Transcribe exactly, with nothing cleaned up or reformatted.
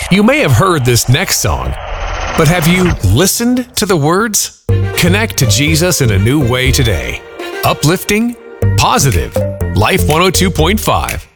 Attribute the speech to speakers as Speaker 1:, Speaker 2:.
Speaker 1: You may have heard this next song, but have you listened to the words? Connect to Jesus in a new way today. Uplifting, positive, Life one oh two point five.